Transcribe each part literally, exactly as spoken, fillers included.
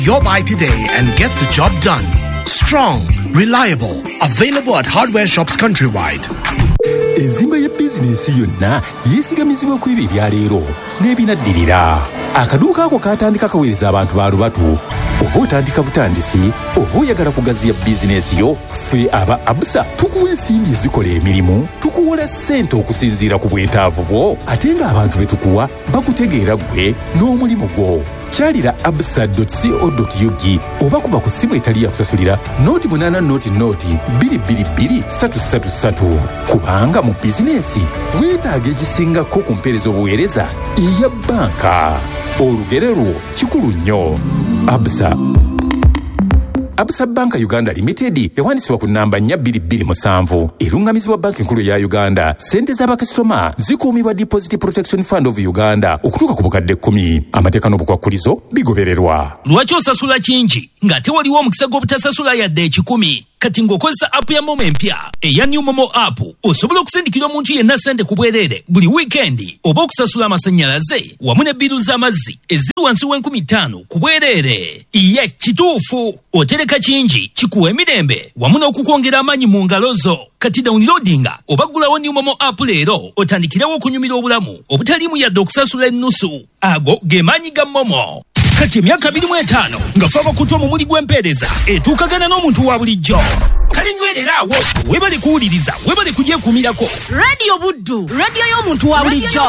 your buy today and get the job done. Strong, reliable, available at hardware shops countrywide. Enzimba ya bizinesi yonna yeesigamizibwa ku ebyo ebya leero n'ebinaddirira. Akaduuka ako katandika kaweereza abantu ba lubatu. Oba otandika butandisi, oba oyagala kugaziya bizinesi yo, ffe aba Absa tukuwa ensimbi ezikola emirimu, tukuwola ssente okusinziira ku bwetaavu bwo, ate ng'abantu be tukuwa bakutegeera ggwe n'omulimu gwo. Kyalira absa dot co dot u g oba kuba ku ssimu etali ya kusasulira noti munana noti noti bbiri bbiri bbiri ssatu ssatu ssatu. Kubanga mu bizinesi weetaaga ekisingako ku mpeereza obuweereza eya bbanka. Olugero lwo kikulu nnyo. Absa Absa Banka Uganda Limited ewandiisibwa ku nnamba nnya bbiri bbiri musanvu erungamizibwa banki nkulu ya Uganda. Ssente z'abakasitoma zikuumibwa Deposit Protection Fund of Uganda okutuuka ku bukadde kkumi. Amateeka n'obukwakkulizo bigobererwa. Lwaki osasula kingi ng'ate waliwo omukisa gw'obutasasula yadde ekikumi? Kati ng'okozesa app ya Momo empya eya New Momo app osobola okusindikira omuntu yenna ssente ku bwereere buli wiikendi oba okusasula amasannyalaze wamu ne biru z'amazzi eziri wansi w'enkumi ttaano ku bwereere. Ye kituufu otereka kingi kikuwa emirembe wamu n'okukwongera amaanyi mu ngalo zo. Kati downloadinga oba ggulawo New Momo app leero otandikirawo okunyumira obulamu obutaliimu yadde okusasula ennusu. Ago ge maanyi ga Momo. Kati emyaka abiri mu etaano nga faba kutwa mu muli gw'empeereza etuukagana n'omuntu wa bulijjo. Kale nywereraawo webale kuwuliriza webale kugyekuumirako. Radio Buddu, radio y'omuntu wa bulijjo.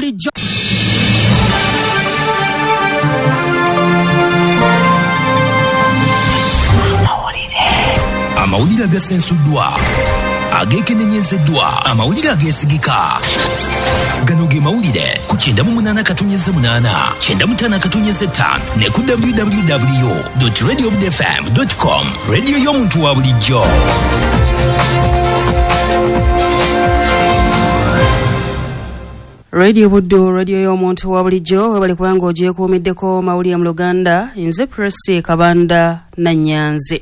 Amawulire agasensuddwa, ageekenenyezeddwa, amawulire ageesigika. Gano ge mawulire ku kyenda mu munaana katonnyeze munaana, kyenda mu ttaano katonnyeze ttaano ne ku w w w dot radio buddu f m dot com. Radio y'omuntu wa bulijjo. Radio Buddu, radio y'omuntu wa bulijjo, webali kubanga ogyekuumiddeko mawulire mu Luganda. Nze Presi Kabanda Nanyanze.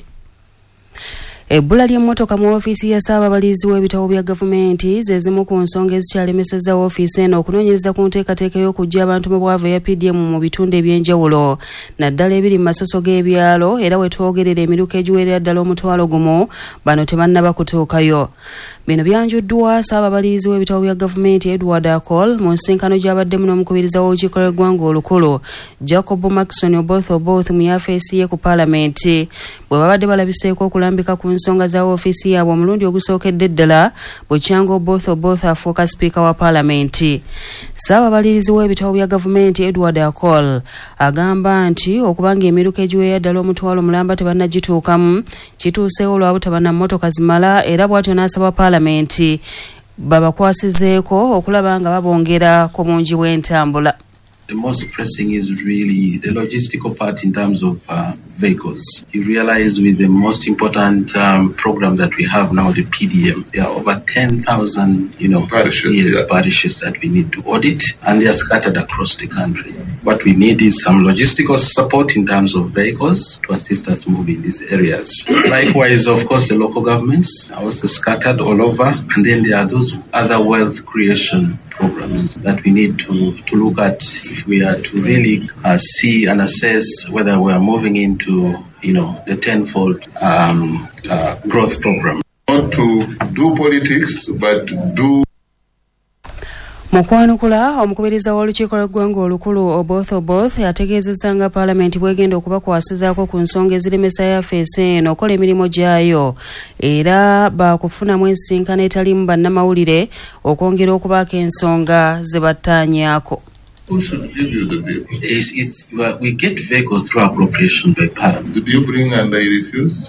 Ebbula ly'emmotoka mu ofiisi ya Ssaababalizi w'ebitabo bya gavumenti zezimu ku nsonga ezikyalemesezza ofiisi eno okunoonyereza ku nteekateeka y'okuggya abantu mu bwavu eya P D M mu bitundu eby'enjawulo naddala ebiri mu masoso g'ebyalo era we twogerera emiruka egiwerera ddala omutwalo gumu bano tebannaba kutuukayo. Bino byanjuddwa Ssaababalizi w'ebitabo bya gavumenti Edward Akol mu nsinkano gy'abaddemu n'omukubiriza w'olukiiko lw'eggwanga olukulu Jacob Maxson Oboth Oboth mu yafeesi ye ku paalamenti bwe babadde balabiseeko okulambika ku nsonga za ofiisi yaabwe omulundi ogusookedde ddala Bukyanga Oboth Oboth afuuka sipiika wa paalamenti. Ssaababalizi w'ebitabo bya gavumenti Edward Akol agamba nti okubanga emiruka egiweera ddala omutwalo mulamba tebannagituukamu kituuseewo lwa butabana mmotoka zimala era bw'atyo n'asaba paalamenti babakwasizeeko okulaba nga babongera ku bungi bw'entambula. The most pressing is really the logistical part in terms of uh, vehicles. You realize with the most important um, program that we have now, the P D M, there are over ten thousand, you know, parishes, yes, yeah. parishes that we need to audit, and they are scattered across the country. What we need is some logistical support in terms of vehicles to assist us move in these areas. Likewise, of course, the local governments are also scattered all over, and then there are those other wealth creation programs that we need to, to look at if we are to really uh, see and assess whether we are moving into, you know, the tenfold um, uh, growth program. Not to do politics, but do. Mukwanukula omukubiriza w'olukiiko lw'eggwanga olukulu Oboth Oboth yategeezezza nga paalamenti bwegenda okubakwasizaako ku nsonga eziremesa yafeesi eno okola emirimu gyayo era baakufunamu ensinkano etalimu bannamawulire okwongera okubaako ensonga ze battaanyaako. Who should give you the vehicles? It's, it's, well, we get vehicles through appropriation by Parliament. Did you bring and I refused?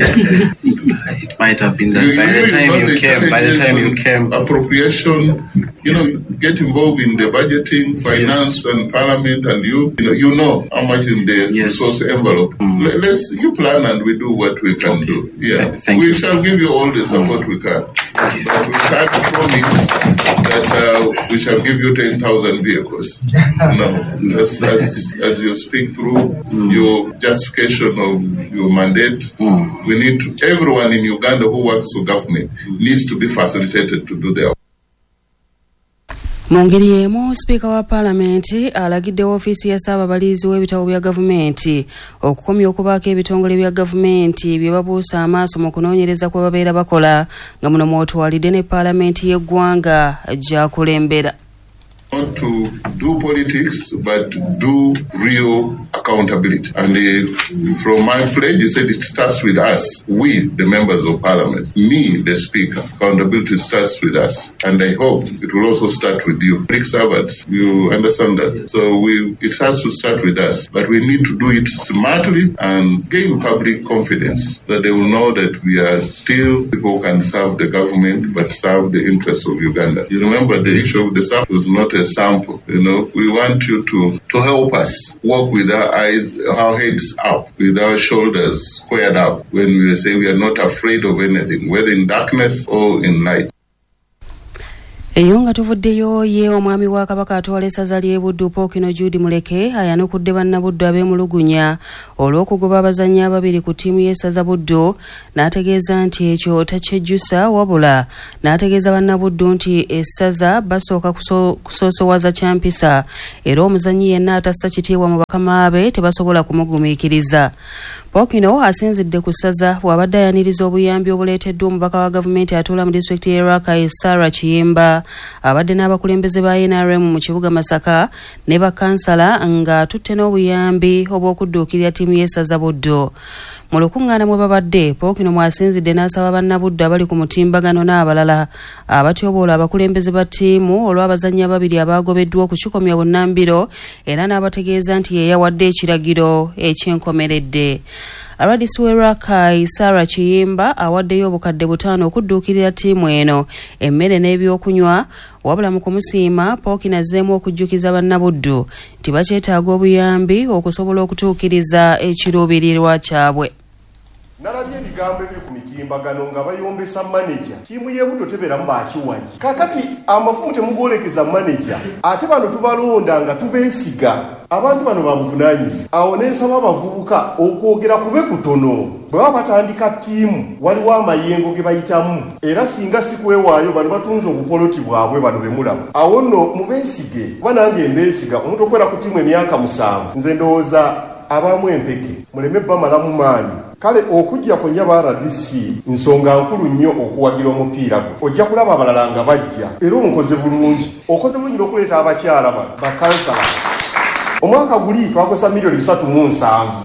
It might have been that you, by, you the time you came, by the time you came. Appropriation, you know, get involved in the budgeting, finance, yes, and Parliament, and you, you know, you know how much in the yes. resource envelope. Mm. Let's you plan and we do what we can okay. do. Yeah, Thank we you. shall give you all the support mm. we can, but we can't promise that uh, we shall give you ten thousand vehicles. No, that's, that's, as you speak through mm. your justification of your mandate, mm. we need to, everyone in Uganda who works for government needs to be facilitated to do their work. Mu ngeri y'emu sipiika wa paalamenti alagidde woofiisi ya ssaababalizi w'ebitabo bya gavumenti okukomya okubaako ebitongole bya gavumenti bye babuusa amaaso mu kunoonyereza kwe babeera bakola nga muno mwotwalidde ne paalamenti y'eggwanga gy'akulembera. Not to do politics, but do real accountability. And uh, from my pledge, he said it starts with us, we, the members of parliament, me, the speaker. Accountability starts with us. And I hope it will also start with you. Public servants, you understand that? So we, it has to start with us. But we need to do it smartly and gain public confidence that they will know that we are still people who can serve the government, but serve the interests of Uganda. You remember the issue of the sample was not a sample. You know, we want you to, to help us walk with our eyes, our heads up, with our shoulders squared up when we say we are not afraid of anything, whether in darkness or in light. Eyo nga tuvuddeyo ye omwami wa Kabaka atwala essaza ly'e Buddu Ppookino Judy Muleke ayanukudde bannabuddu ab'emulugunya olw'okugoba abazannyi ababiri ku ttiimu y'essaza Buddu n'ategeeza nti ekyo takyejjusa wabula n'ategeeza bannabuddu nti essaza basooka kusoosowaza kyampisa era omuzannyi yenna atassa kitiibwa mu bakama be tebasobola kumugumiikiriza. Ppookino asinzidde ku ssaza bw'abadde ayaniriza obuyambi obuleeteddwa omubaka wa gavumenti atuula mu disitulikiti y'e Rakai Sarah Kiyimba abadde n'abakulembeze ba N R M mu kibuga Masaka ne bakansala nga tutte n'obuyambi obw'okudduukirira ttiimu y'essaza Buddu. Mu lukuŋŋaana mwe babadde, Ppookino mwasinzidde n'asaba bannabuddu abali ku mutimbagano n'abalala abatyoboola abakulembeze ba ttiimu olw'abazannyi ababiri abaagobeddwa okukikomya bunnambiro era n'abategeeza nti ye yawadde ekiragiro eky'enkomeredde. Aradisi w'e Rakai Sarah Kiyimba awaddeyo obukadde butaano okudduukirira ttiimu eno emmere n'ebyokunywa wabula mu kumusiima Ppookino azzeemu okujjukiza bannabuddu nti bakyetaaga obuyambi okusobola okutuukiriza ekiruubirirwa kyabwe. Nalabye ebigambo ebiri ku mitimbagano nga bayombesa maneja ttiimu y'e Buddu tebeeramu baakiwanyi kakati amafumu temugolekeza maneja ate bano tubalonda nga tubeesiga abantu bano babuvunaanyizi awo n'ensaba abavubuka okwogera kube kutono bwe baba batandika ttiimu waliwo amayengo ge bayitamu era singa si kwewaayo bano batunze obupoloti bwabwe bano bemulaba awo nno mubeesige kuba nange mbeesiga omuntu okwera ku ttiimu emyaka musanvu nze ndowooza abaamu empeke muleme bamalamu maanyi kale okujja ku nnyaba R D C nsonga nkulu nnyo okuwagira omupiira gwo ojja kulaba abalala nga bajja era omukoze bulungi okoze bulungi n'okuleeta abakyala bano bakansala omwaka guli twakosa miliyoni bisatu mu nsanvu.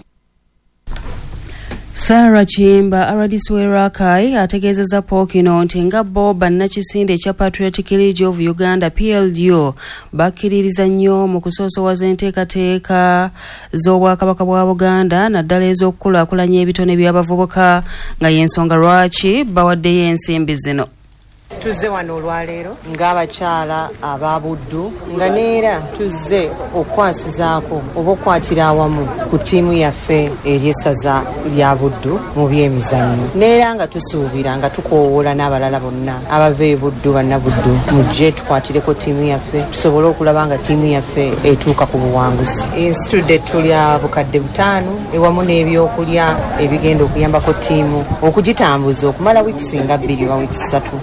Sarah Kiyimba aradisi w'e Rakai ategeezezza Ppookino nti nga bo bannakisinde ekya Patriotic League of Uganda P L U bakkiririza nnyo mu kusoosowaza enteekateeka z'Obwakabaka bwa Buganda naddala ez'okukulaakulanya ebitone by'abavubuka nga y'ensonga lwaki bawaddeyo ensimbi zino. Tuzze wano olwaleero ng'abakyala aba Buddu nga neera tuzze okwasizaako oba okwatira awamu ku ttiimu yaffe ery'essaza lya Buddu mu by'emizannyo neera nga tusuubira nga tukoowoola n'abalala bonna abava e Buddu bannabuddu mujje tukwatireko ttiimu yaffe tusobole okulaba nga ttiimu yaffe etuuka ku buwanguzi. Ensitudde tulya bukadde butaano ewamu n'ebyokulya ebigenda okuyambako ttiimu okugitambuza okumala wiikisi nga bbiri wa wiikisi ssatu.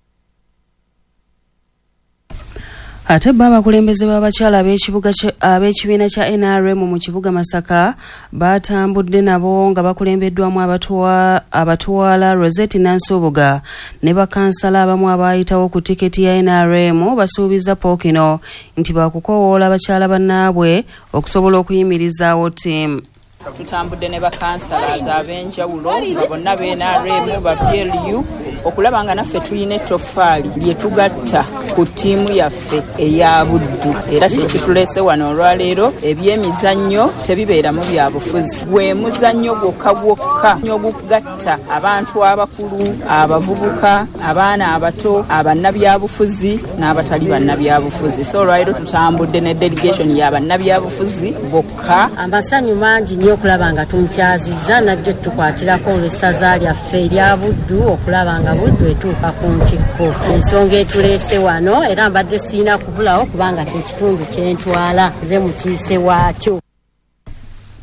Ate bo abakulembeze b'abakyala ab'ekibuga ab'ekibiina kya N R M mu kibuga Masaka baatambudde nabo nga bakulembeddwamu abatwala Rosette Nansubuga ne bakansala abamu abaayitawo ku tiketi ya N R M basuubiza Ppookino nti baakukoowoola abakyala bannaabwe okusobola okuyimirizaawo ttiimu. Tutambudde ne bakansalazi ab'enjawulo nga bonna b'N R M ba P L U okulaba nga naffe tuyina ettoffaali lye tugatta ku ttiimu yaffe eya Buddu era kyekituleese wano olwaleero ebyemizannyo tebibeeramu byabufuzi gwe muzannyo gwokka gwokka ogugatta abantu abakulu abavubuka abaana abato abannabyabufuzi n'abatali bannabyabufuzi so olwaleero tutambudde ne delegation y'abannabyabufuzi bokka. Amasanyu mangi nnyo okulaba nga tumukyaziza najjo tukwatirako olw'essaza lyaffe erya Buddu okulaba nga Buddu etuuka ku ntikko ensonga etuleese wano era mbadde siina kubulawo kubanga kyekitundu kyentwala nze mukiise waakyo.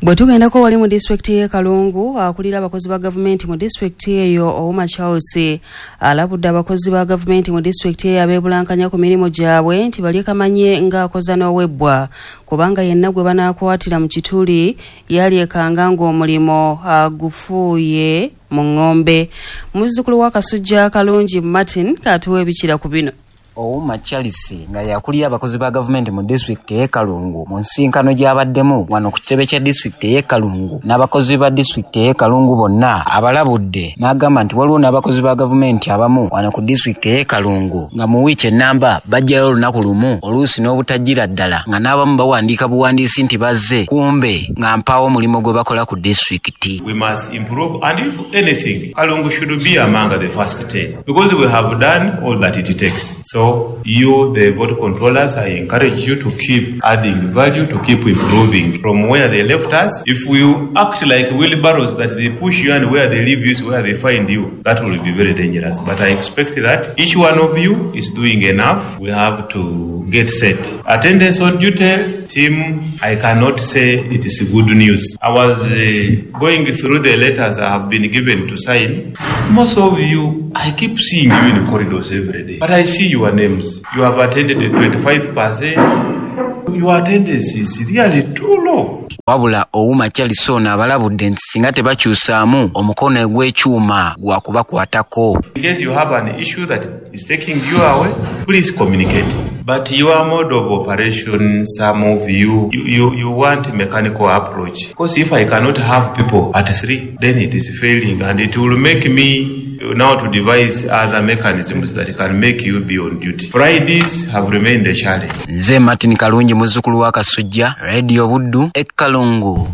Bwe tugendako wali mu disitulikiti y'e Kalungu, akulira abakozi ba gavumenti mu disitulikiti eyo Ouma Charles alabudde abakozi ba gavumenti mu disitulikiti eyo abeebulankanya ku mirimu gyabwe nti bali kamanye ng'akoza n'owebbwa kubanga yenna gwe banaakwatira mu kituli yalyekanga ng'omulimo agufuuye mu ng'ombe. Muzzukulu wa Kasujja Kalungi Martin katuwa ebikira ku bino. Ouma Charles nga yakulira abakozi ba gavumenti mu disitulikiti y'e Kalungu mu nsinkano gy'abaddemu wano ku kitebe kya disitulikiti y'e Kalungu n'abakozi ba disitulikiti y'e Kalungu bonna abalabudde n'agamba nti waliwo n'abakozi ba gavumenti abamu wano ku disitulikiti y'e Kalungu nga mu wiiki ennamba bajjayo olunaku lumu oluusi n'obutajjira ddala nga n'abamu bawandiika buwandiisi nti bazze kumbe nga mpaawo omulimu gwe bakola ku disitulikiti. We must improve, and if anything, Kalungu should be among the first ten because we have done all that it takes. So So you, the vote controllers, I encourage you to keep adding value, to keep improving from where they left us. If we act like wheelbarrows that they push you and where they leave you is where they find you, that will be very dangerous. But I expect that each one of you is doing enough. We have to get set. Attendance on duty, team, I cannot say it is good news. I was uh, going through the letters I have been given to sign. Most of you, I keep seeing you in corridors every day, but I see your names. You have attended twenty-five percent. Your attendance is really too low. Wabula Ouma Charles ono abalabudde nti singa tebakyusaamu omukono gw'ekyuma gwa kubakwatako. In case you have an issue that is taking you away, please communicate. But your mode of operation, some of you, you, you, you want mechanical approach. Because if I cannot have people at three, then it is failing and it will make me now to devise other mechanisms that can make you be on duty. Fridays have remained a challenge. Nze Martin Kalungi muzzukulu wa Kasujja, Radio Buddu, e Kalungu.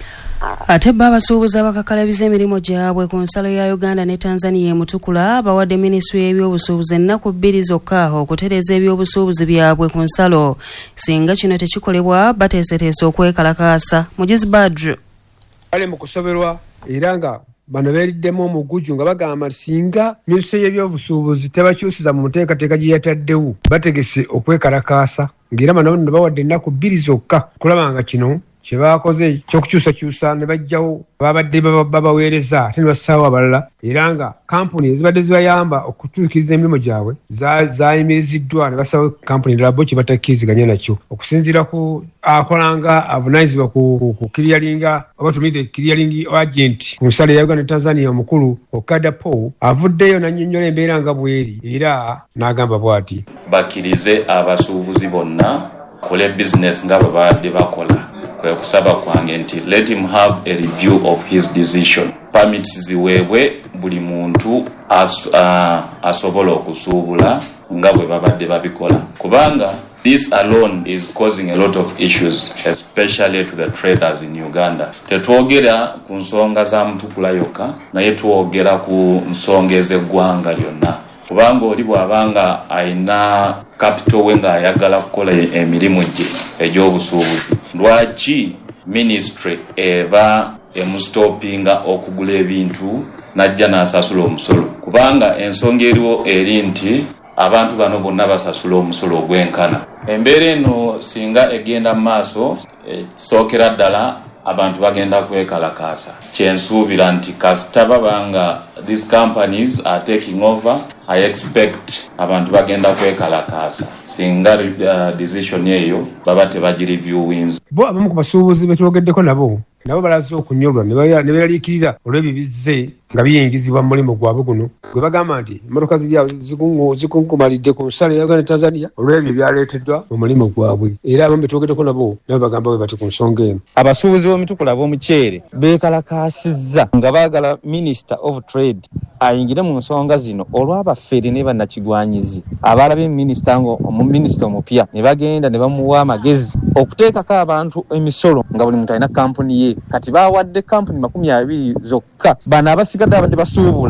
Ate babasuubuza bakakalabiza emirimu gyabwe ku nsalo ya Uganda ne Tanzania emutukula bawadde minisitule y'ebyobusuubuzi ennaku bbiri zokka okutereeza ebyobusuubuzi byabwe ku nsalo singa kino tekikolebwa bateeseteese okwekalakaasa. Mujizi Badru bali mu kusoberwa era nga bano beeriddemu omuguju nga bagamba singa minisitule y'ebyobusuubuzi tebakyusiza mu nteekateeka gye yataddewo bategese okwekalakaasa ng'era bano bawadde ennaku bbiri zokka kulaba nga kino kye baakoze ky'okukyusakyusa ne bajjawo babadde babaweereza ate ne bassaawo abalala era nga kampuni ezibadde zibayamba okutuukiriza emirimu gyabwe zaayimiriziddwa ne bassawo kampuni endala bo kye batakkiriziganya nakyo okusinziira ku akolanga avunaanyizibwa ku kiriyalinga oba tumuyite kiriyalingi agent ku nsalo ya Uganda ne Tanzania omukulu Okada Paul avuddeyo n'annyonnyola embeera nga bw'eri era n'agamba bw'ati bakkirize abasuubuzi bonna kole bizinesi nga bwe babadde bakola kwe kusaba kwange nti let him have a review of his decision. Permits ziweebwe buli muntu as, uh, asobola okusuubula nga bwe babadde babikola kubanga this alone is causing a lot of issues, especially to the traders in Uganda. Tetwogera ku nsonga za mutukula yokka naye twogera ku nsonga ez'eggwanga lyonna kubanga oli bw'abanga ayina capital we nga ayagala kukola emirimu gye egy'obusuubuzi lwaki ministry eba emustopinga okugula ebintu najja n'asasula omusolo kubanga ensonga eriwo eri nti abantu bano bonna basasula omusolo ogwenkana. Embeera eno singa egenda mu maaso sookera ddala abantu bagenda kwekalakaasa. Kyensuubira nti kasita babanga these companies are taking over, I expect abantu bagenda kwekalakaasa singa uh, decision eyo baba tebagiriviewings. Bo abamu ku basuubuzi betwogeddeko nabo nabo balaze okunyolwa ne beeraliikirira olw'ebyo bizze nga biyingizibwa mu mulimu gwabwe guno gwe bagamba nti emmotoka ziryawo zikunkumalidde ku nsalo ya Uganda ne Tanzania olw'ebyo byaleeteddwa mu mulimu gwabwe era abamu betwogeddeko nabo nabo bagamba bwe bati ku nsonga eno. Abasuubuzi b'omutukula b'omuceere beekalakaasizza nga baagala Minister of Trade ayingire mu nsonga zino olw'abafeere ne bannakigwanyizi abalabye minisita ngo omuminisita omupya ne bagenda ne bamuwa amagezi okuteekako abantu emisolo nga buli muntu alina kampuni ye kati baawadde kampuni makumi abiri zokka bano abasigadde abadde basuubula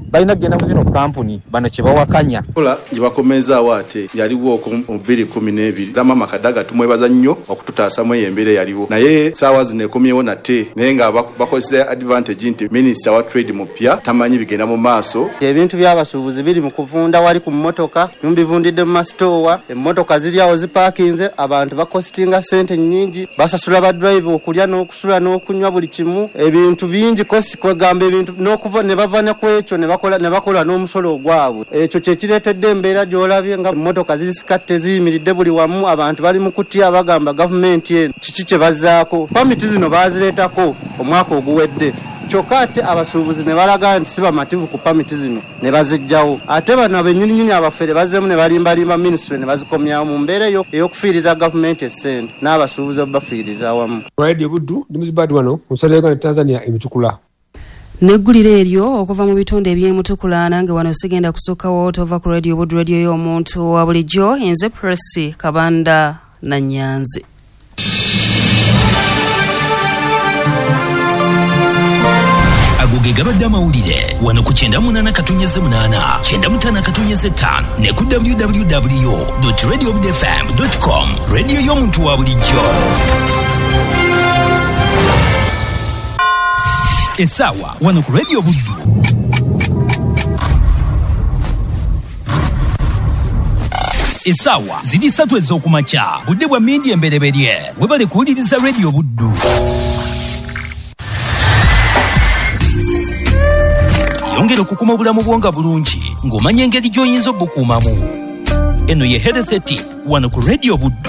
balina kugenda ku zino kampuni bano kye bawakanya kola gye bakomezaawo ate yaliwo mu bbiri kumi n'ebiri Mama Kadaga tumwebaza nnyo okututaasamu embeera yaliwo naye saawa zino ekomyewo nate naye nga bakozesa advantage nti minisita wa trade mupya tamanyi bigenda mu maaso ebintu by'abasuubuzi biri mu kuvunda wali ku mmotoka mbivundidde mu masitoowa emmotoka ziri awo zipaakinze abantu bakostinga sente nnyingi basasula badrive okulya n'okusula n'okunywa buli kimu ebintu bingi kosi kwegamba ebintu n'okuva ne bava ne ku ekyo ne bakola ne bakola n'omusolo ogwabwe ekyo kye kireetedde embeera gy'olabye nga emmotoka ziri sikatte ziyimiridde buli wamu abantu bali mu kutya bagamba gavumenti eno kiki kye bazzaako pamiti zino baazireetako omwaka oguwedde kyokka ate abasuubuzi ne balaga nti si bamativu ku pamiti zino ne bazijjawo ate bano abennyininyini abafere bazzeemu ne balimbalimba minisitule ne bazikomyawo mu mbeera eyo ey'okufiiriza gavumenti essente n'abasuubuzi bafiiriza awamu Radio Buddu ndi muzibadi wano musaleka ne Tanzania emitukula neggulira eryo okuva mu bitundu eby'emutukula nange wano sigenda kusukkawo tova ku Radio Buddu radio y'omuntu wa bulijjo enze Presi Kabanda na Nyanzi. agoge gabadde amawulire wano ku kyenda munana katonyeze munana kyenda mutana katonyeze ttaano ne ku w w w dot radio buddu f m dot com radio y'omuntu wa bulijjo. Essaawa wano ku Radio Buddu. Essaawa ziri ssatu ez'okumakya budde bwa mmindi embereberye webale kuwuliriza Radio Buddu. Yongera okukuma obulamu bwo nga bulungi ng'omanya engeri gy'oyinza obukuumamu. Eno ye Health Tip wano ku Radio Buddu.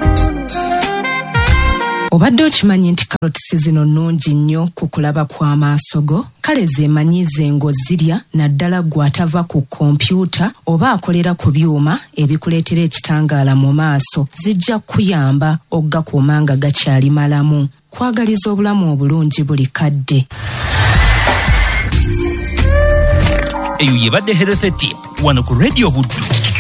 Obadde okimanyi nti karotisi zino nnungi nnyo ku kulaba kw'amaaso go? Kale zeemanyize ng'ozirya naddala gw'atava ku kompyuta oba akolera ku byuma ebikuleetera ekitangaala mu maaso zijja kuyamba oggakuuma nga gakyali malamu. Kwagaliza obulamu obulungi buli kadde. Eyo yebadde Health Tip wano ku Radio Buddu.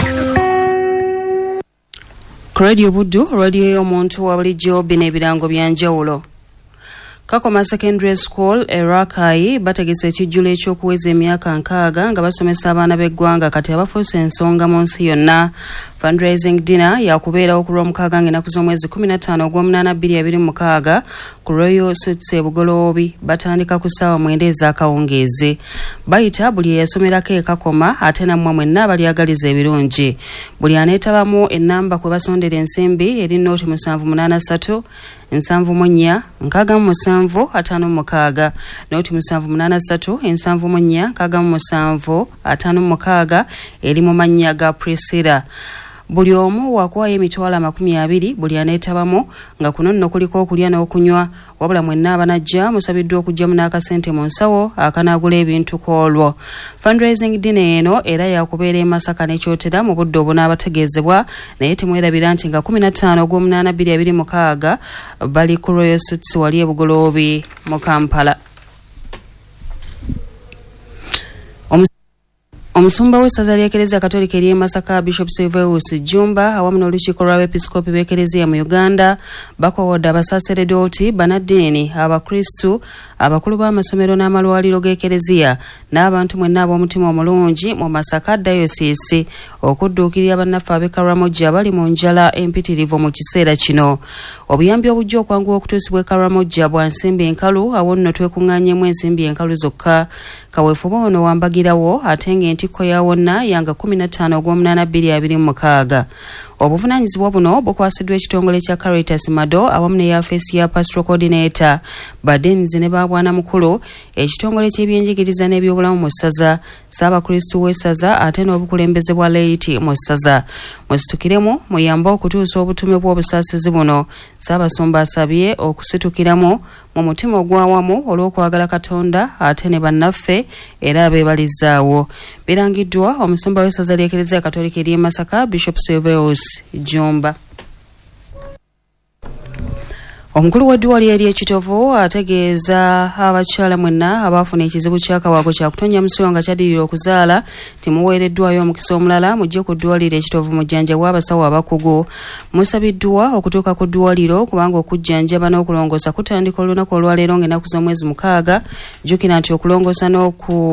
Radio Buddu, radio y'omuntu wa bulijjo bino ebirango byanjawulo. Kakoma Secondary School Erakai bategese ekijjulo ekyokuweza emyaka nkaaga nga basomesa abaana b'eggwanga kati abafuuse ensonga mu nsi yonna. Fundraising dinner yakubeerawo ku lw'omukaaga ng'ennaku z'omwezi kumi na ttaano ogw'omunaana bbiri abiri mu mukaaga ku Royal Suites e Bugoloobi batandika ku ssaawa mwenda ez'akawungeezi. Bayita buli eyasomerako e Kakoma ate nammwe mwenna abalyagaliza ebirungi. Buli aneetabamu ennamba kwe basondera ensimbi eri nooti musanvu munaana ssatu ensanvu mu nnya nkaaga mu musanvu ataano mu mukaaga nooti musanvu munaana ssatu ensanvu mu nnya nkaaga mu musanvu ataano mu mukaaga eri mu mannya ga Priscilla. Buli omu wakuwayo emitwalo amakumi abiri buli aneetabamu nga kuno nno kuliko okulya n'okunywa wabula mwenna abanajja musabiddwa okugyamu n'akasente mu nsawo akanaagula ebintu ku olwo. Fundraising dinner eno era yakubeera e Masaka n'ekyotera mu budde obunaabategeezebwa naye temwerabira nti nga kumi na ttaano ogw'omunaana bbiri abiri mukaaga bali ku Royal Suites wali e Bugoloobi mu Kampala. Omusumba w'essaza ly'Eklezia Katolika ery'e Masaka Bishop Severus Jumba awamu n'olukiiko lw'abepiskopi b'Eklezia mu Uganda bakoowodde abasaaseredooti bannaddiini abakristu abakulu b'amasomero n'amalwaliro g'Eklezia n'abantu mwenna ab'omutima omulungi mu Masaka Dayosisi okudduukirira bannaffe ab'e Karamoja abali mu njala empitirivu mu kiseera kino. Obuyambi obujja okwanguwa okutuusibwa e Karamoja bwa nsimbi enkalu awo nno twekuŋŋaanyemu ensimbi enkalu zokka. Kaweefube ono wambagirawo ate ng'entikko ya wonna yanga kumi na ttaano ogw'omunaana bbiri abiri mu mukaaga. Obuvunaanyizibwa buno bukwasiddwa ekitongole kya Caritas Mado awamu ne yafeesi ya Pastoral Coordinator Badenizi ne Babwana Mukulu ekitongole ky'ebyenjigiriza n'ebyobulamu mu ssaza Ssaabakristu w'essaza ate n'obukulembeze bwa Leiti mu ssaza. Musitukiremu muyambe okutuusa obutume bw'obusaasizi buno. Ssaabasumba asabye okusitukiramu mu mutima ogwawamu olw'okwagala Katonda ate ne bannaffe era abeebalizaawo. Birangiddwa omusumba w'essaza ly'Eklezia Katolika ery'e Masaka Bishop Severus Jumba. Omukulu w'edduwali ery'ekitovu ategeeza abakyala mwenna abaafuna ekizibu ky'akawago kya kutonya musulo nga kyaddirira okuzaala timuweereddwayo omukisa omulala mujje ku ddwaliro ekitovu mujjanjabwe abasawo abakugu. Musabiddwa okutuuka ku ddwaliro kubanga okujjanjaba n'okulongoosa kutandika olunaku olwaleero ng'ennaku z'omwezi mukaaga. Jjukira nti okulongoosa n'oku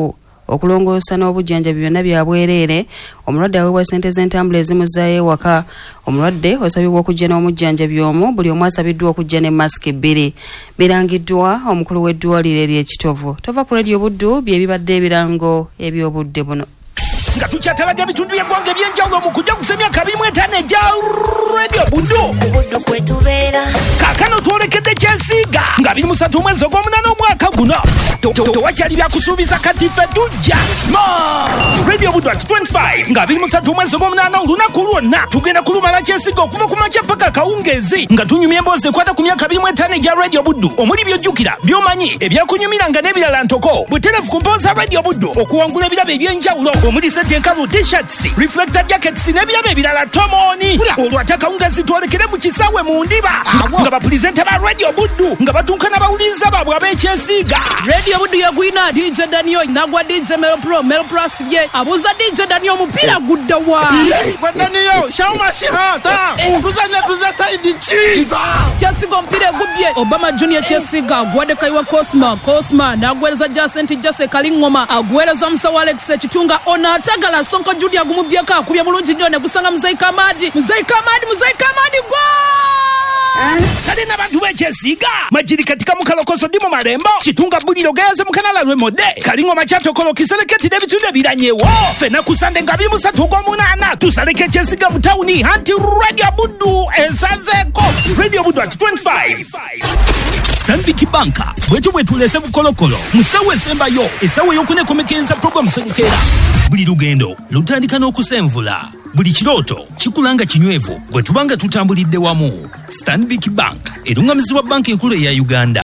okulongoosa n'obujjanjabi byonna bya bwereere. Omulwadde aweebwa ssente z'entambula ezimuzaayo ewaka. Omulwadde osabibwa okujja n'omujjanjabi omu, buli omu asabiddwa okujja ne masiki bbiri. Birangiddwa omukulu w'eddwaliro ery'ekitovu. Tova ku Radio Buddu bye bibadde ebirango eby'obudde buno. Nga tukyatalaga ebitundu by'eggwanga eby'enjawulo mu kujja kusa emyaka abiri mu etaano egya Radio Buddu. Buddu kwe tubeera. Kaakano twolekedde Kyesiiga nga abiri mu ssatu omwezi ogw'omunaana omwaka guno. Tewakyali byakusuubiza kati ffe tujja. Radio Buddu at twenty-five nga abiri mu ssatu omwezi ogw'omunaana olunaku lwonna tugenda kulumala Kyesiiga okuva ku makya paka kawungeezi nga tunyumya emboozi ekwata ku myaka abiri mu etaano egya Radio Buddu omuli by'ojjukira by'omanyi ebyakunyumiranga n'ebirala ntoko butereevu ku mpooza Radio Buddu okuwangula ebirabo eby'enjawulo omuli enkalu t-shirts, reflector jackets n'ebirabo ebirala tomoni. Olwata kawungeezi twolekere mu kisaawe mu ndiba nga bapulizenta ba Radio Buddu nga batuuka n'abawuliriza baabwe ab'Ekyesiiga. Radio Buddu yagwina D J Daniel nagwa D J Melo Pro Melo Pro asibye abuuza D J Daniel omupiira gudda wa Daniel shauma shihata kuzanya kuza saidi chi Kyesiiga omupiira egubye Obama Junior Kyesiiga agwadde Kaiwa Cosma Cosma n'agwereza Jacent Jase Kalingoma agwereza Musawa Alex Ekitunga ona Tagala Sonko Julia gumubyeka akubye mulungi nnyo ne gusanga Muzaika Madi Muzaika Madi Muzaika Madi gwa kale n'abantu b'Ekyesiiga majiri katika mukalokoso ndi mu malembo Kitunga buliro gayaze mu kanala lw'emode Kalingoma kyatokolo kiseleketi n'ebitundu ebiranyewo ffenna ku Sande nga abiri mu ssatu ogw'omunaana tusaleke Ekyesiiga mu tawuni anti Radio Buddu esazeeko. Radio Buddu at twenty-five. Stanbic Bank bwetu bwetulese bukolokolo musawo esembayo esawo ey'okunekomekeza programu Serukeera. Buli lugendo lutandika n'okusenvula, buli kirooto kikulanga kinywevu gwe tubanga tutambulidde wamu. Stanbic Bank erungamizibwa banka enkulu eya Uganda.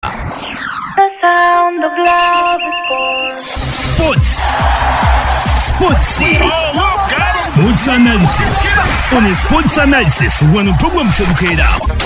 Sports Sports Sports analysis on a sports analysis wano programu Serukeera.